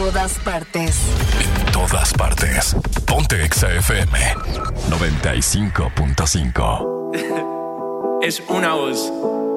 todas partes. En todas partes. Ponte Exa FM 95.5. Es una voz.